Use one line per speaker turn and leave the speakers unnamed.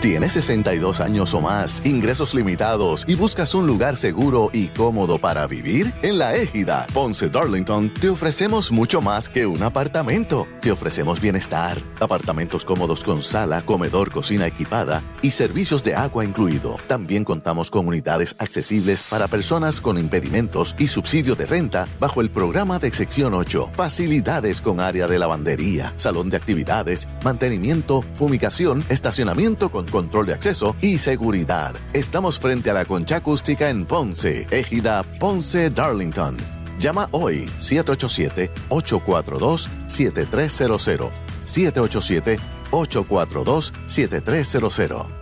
¿Tienes 62 años o más, ingresos limitados y buscas un lugar seguro y cómodo para vivir? En La Égida, Ponce Darlington, te ofrecemos mucho más que un apartamento. Te ofrecemos bienestar, apartamentos cómodos con sala, comedor, cocina equipada y servicios de agua incluido. También contamos con unidades accesibles para personas con impedimentos y subsidio de renta bajo el programa de Sección 8. Facilidades con área de lavandería, salón de actividades, mantenimiento, fumigación, estacionamiento con control de acceso y seguridad. Estamos frente a la Concha Acústica en Ponce, Égida, Ponce, Darlington. Llama hoy 787-842-7300. 787-842-7300.